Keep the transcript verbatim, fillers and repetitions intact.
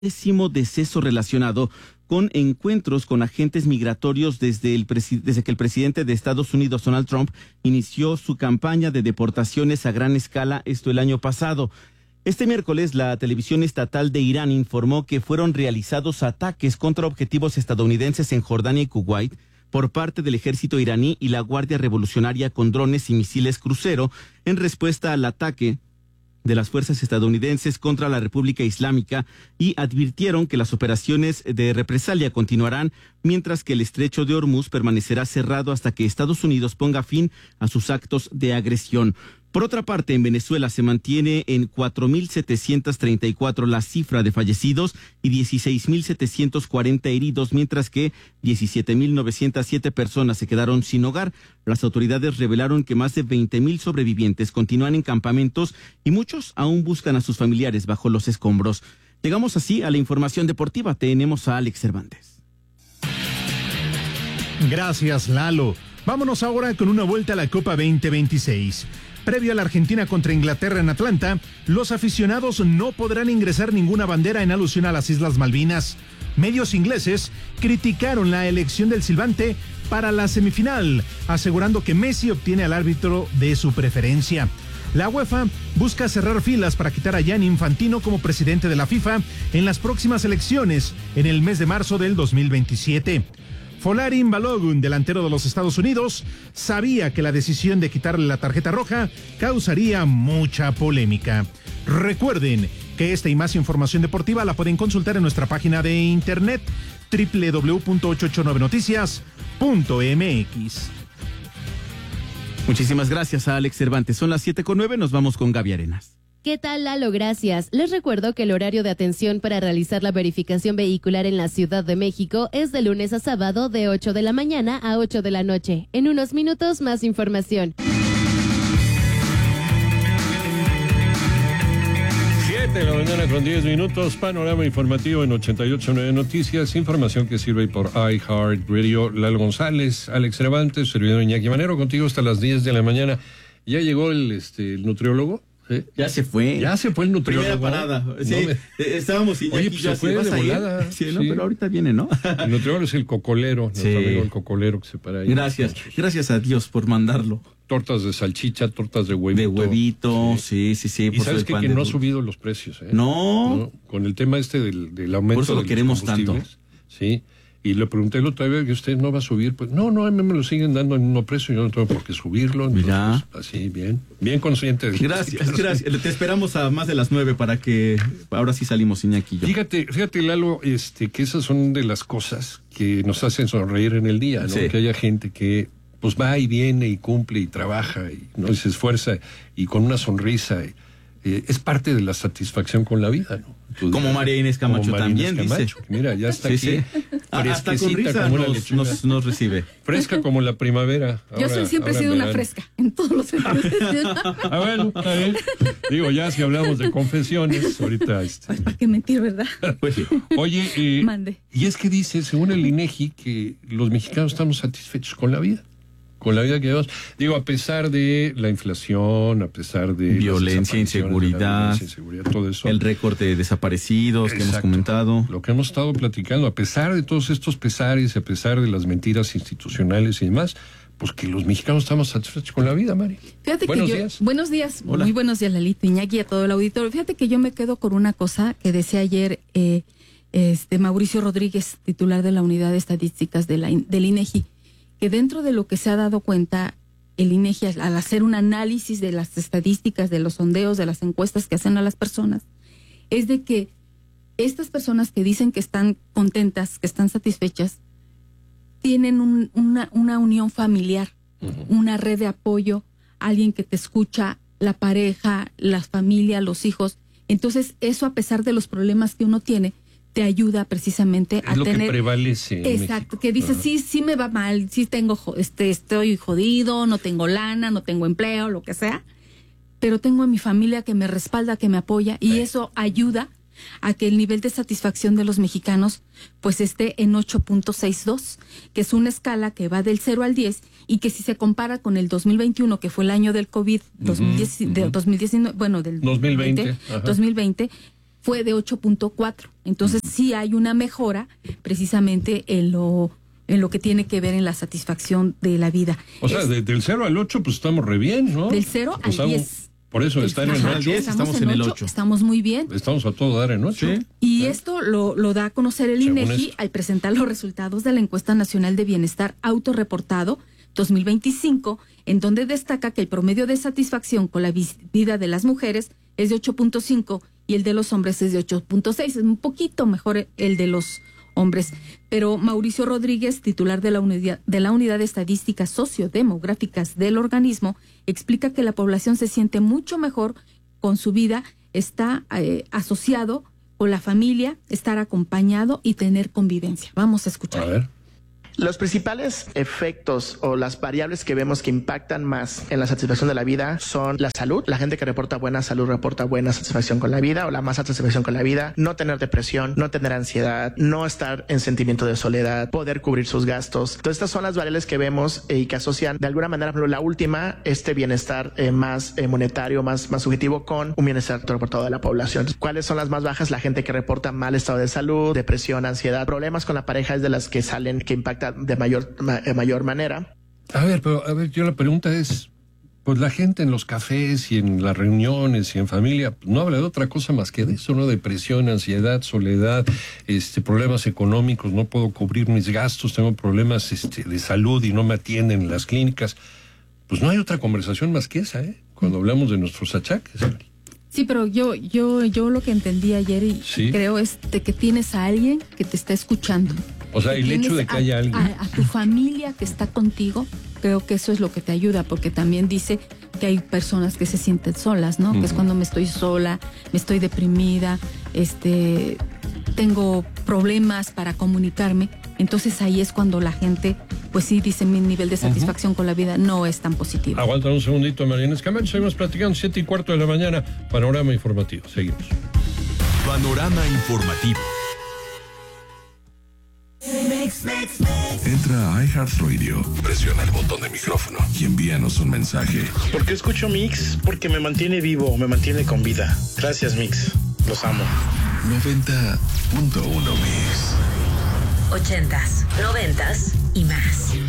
décimo deceso relacionado con encuentros con agentes migratorios desde, el presi- desde que el presidente de Estados Unidos, Donald Trump, inició su campaña de deportaciones a gran escala, esto el año pasado. Este miércoles, la televisión estatal de Irán informó que fueron realizados ataques contra objetivos estadounidenses en Jordania y Kuwait por parte del ejército iraní y la Guardia Revolucionaria con drones y misiles crucero en respuesta al ataque de las fuerzas estadounidenses contra la República Islámica, y advirtieron que las operaciones de represalia continuarán mientras que el estrecho de Hormuz permanecerá cerrado hasta que Estados Unidos ponga fin a sus actos de agresión. Por otra parte, en Venezuela se mantiene en cuatro mil setecientos treinta y cuatro la cifra de fallecidos y dieciséis mil setecientos cuarenta heridos, mientras que diecisiete mil novecientas siete personas se quedaron sin hogar. Las autoridades revelaron que más de veinte mil sobrevivientes continúan en campamentos y muchos aún buscan a sus familiares bajo los escombros. Llegamos así a la información deportiva. Tenemos a Alex Cervantes. Gracias, Lalo. Vámonos ahora con una vuelta a la Copa veinte veintiséis. Previo a la Argentina contra Inglaterra en Atlanta, los aficionados no podrán ingresar ninguna bandera en alusión a las Islas Malvinas. Medios ingleses criticaron la elección del silbante para la semifinal, asegurando que Messi obtiene al árbitro de su preferencia. La UEFA busca cerrar filas para quitar a Gianni Infantino como presidente de la FIFA en las próximas elecciones en el mes de marzo del dos mil veintisiete. Folarin Balogun, delantero de los Estados Unidos, sabía que la decisión de quitarle la tarjeta roja causaría mucha polémica. Recuerden que esta y más información deportiva la pueden consultar en nuestra página de internet doble u doble u doble u punto ochocientos ochenta y nueve noticias punto m x. Muchísimas gracias a Alex Cervantes. Son las siete con nueve, nos vamos con Gaby Arenas. ¿Qué tal, Lalo? Gracias. Les recuerdo que el horario de atención para realizar la verificación vehicular en la Ciudad de México es de lunes a sábado de ocho de la mañana a ocho de la noche. En unos minutos, más información. siete de la mañana con diez minutos, panorama informativo en ochenta y ocho punto nueve Noticias, información que sirve por iHeartRadio. Lalo González, Alex Cervantes, servidor Iñaki Manero, contigo hasta las diez de la mañana. ¿Ya llegó el, este, el nutriólogo? ¿Sí? Ya se fue. Ya se fue el nutriólogo. Primera parada. Sí, no me... estábamos y Oye, pues se fue de volada. Sí, no, sí, pero ahorita viene, ¿no? El nutriólogo es el cocolero, nuestro sí. amigo el cocolero que se para ahí. Gracias, gracias a Dios por mandarlo. Tortas de salchicha, tortas de huevito. De huevito, sí, sí, sí. Y por sabes que, que no ha subido los precios, ¿eh? No. no. Con el tema este del, del aumento por eso lo de queremos los combustibles. Tanto. Sí. Y le pregunté el otro día que usted no va a subir. Pues no, no, a mí me lo siguen dando en mismo precio. Yo no tengo por qué subirlo. Mira. Así, bien. Bien consciente. De gracias, sí, gracias. Te esperamos a más de las nueve para que ahora sí salimos, Iñaki y yo. Fíjate, fíjate, Lalo, este, que esas son de las cosas que nos hacen sonreír en el día, ¿no? Sí. Que haya gente que pues va y viene y cumple y trabaja y, ¿no? y se esfuerza y con una sonrisa. Y, eh, es parte de la satisfacción con la vida, ¿no? Tú, como María Inés Camacho María también Inés Camacho, dice. Mira, ya está sí, aquí. Sí. Hasta con risa como nos, nos, nos recibe. Fresca como la primavera. Ahora, yo soy, siempre he sido una fresca en todos los sentidos. Ah, bueno, a ver. Digo, ya si hablamos de confesiones, ahorita... Este... Pues, ¿para qué mentir, verdad? Pues, oye, eh, Mande. Y es que dice, según el INEGI, que los mexicanos estamos satisfechos con la vida. Con la vida que llevamos. Digo, a pesar de la inflación, a pesar de... Violencia, inseguridad, violencia, inseguridad, todo eso. El récord de desaparecidos. Exacto, que hemos comentado. Lo que hemos estado platicando, a pesar de todos estos pesares, a pesar de las mentiras institucionales y demás, pues que los mexicanos estamos satisfechos con la vida, Mari. Fíjate buenos que yo, días. Buenos días. Hola. Muy buenos días, Lalito, Iñaki, a todo el auditorio. Fíjate que yo me quedo con una cosa que decía ayer eh, este Mauricio Rodríguez, titular de la Unidad de Estadísticas de la, del INEGI, que dentro de lo que se ha dado cuenta el INEGI al hacer un análisis de las estadísticas, de los sondeos, de las encuestas que hacen a las personas, es de que estas personas que dicen que están contentas, que están satisfechas, tienen un, una, una unión familiar, uh-huh. una red de apoyo, alguien que te escucha, la pareja, la familia, los hijos. Entonces, eso a pesar de los problemas que uno tiene, te ayuda precisamente es a lo tener... que prevalece en Exacto, México. que dices, Ajá. sí, sí me va mal, sí tengo, este, estoy jodido, no tengo lana, no tengo empleo, lo que sea, pero tengo a mi familia que me respalda, que me apoya, y sí. eso ayuda a que el nivel de satisfacción de los mexicanos pues esté en ocho punto sesenta y dos, que es una escala que va del cero al diez, y que si se compara con el dos mil veintiuno, que fue el año del COVID, uh-huh, dos mil diez, uh-huh. de dos mil diecinueve, bueno, del dos mil veinte, dos mil veinte, fue de ocho punto cuatro. Entonces sí hay una mejora precisamente en lo en lo que tiene que ver en la satisfacción de la vida. O sea, es, de, del cero al ocho, pues estamos re bien, ¿no? Del cero o sea, al diez. Por eso está en el Ajá, ocho. Estamos, estamos en el ocho. Estamos muy bien. Estamos a todo dar en ocho. ¿Sí? Y ¿sí? Esto lo, lo da a conocer el Según INEGI esto. al presentar los resultados de la Encuesta Nacional de Bienestar Autorreportado dos mil veinticinco, en donde destaca que el promedio de satisfacción con la vida de las mujeres es de ocho punto cinco y el de los hombres es de ocho punto seis. Es un poquito mejor el de los hombres. Pero Mauricio Rodríguez, titular de la unidad de la unidad de estadísticas sociodemográficas del organismo, explica que la población se siente mucho mejor con su vida, está eh, asociado con la familia, estar acompañado y tener convivencia. Vamos a escuchar. A ver. Los principales efectos o las variables que vemos que impactan más en la satisfacción de la vida son la salud. La gente que reporta buena salud reporta buena satisfacción con la vida o la más alta satisfacción con la vida. No tener depresión, no tener ansiedad, no estar en sentimiento de soledad, poder cubrir sus gastos. Entonces estas son las variables que vemos eh, y que asocian de alguna manera, por ejemplo, la última, este bienestar eh, más eh, monetario, más, más subjetivo con un bienestar reportado de la población. ¿Cuáles son las más bajas? La gente que reporta mal estado de salud, depresión, ansiedad, problemas con la pareja es de las que salen, que impactan de mayor, ma, mayor manera. A ver, pero a ver, yo la pregunta es, pues la gente en los cafés y en las reuniones y en familia no habla de otra cosa más que de eso, ¿no? Depresión, ansiedad, soledad, este, problemas económicos, no puedo cubrir mis gastos, tengo problemas este, de salud y no me atienden en las clínicas. Pues no hay otra conversación más que esa, ¿eh? Cuando hablamos de nuestros achaques. Sí, pero yo, yo, yo lo que entendí ayer y ¿sí? creo es de que tienes a alguien que te está escuchando. O sea, el hecho de que a, haya alguien. A, a tu familia que está contigo, creo que eso es lo que te ayuda, porque también dice que hay personas que se sienten solas, ¿no? Uh-huh. Que es cuando me estoy sola, me estoy deprimida, este, tengo problemas para comunicarme. Entonces ahí es cuando la gente, pues sí, dice mi nivel de satisfacción uh-huh. con la vida no es tan positivo. Aguanta un segundito, Mariana Escamán. Seguimos platicando, siete y cuarto de la mañana. Panorama informativo. Seguimos. Panorama informativo. Entra a iHeartRadio, presiona el botón de micrófono y envíanos un mensaje. ¿Por qué escucho Mix? Porque me mantiene vivo, me mantiene con vida. Gracias, Mix. Los amo. noventa punto uno Mix. Ochentas, noventas y más.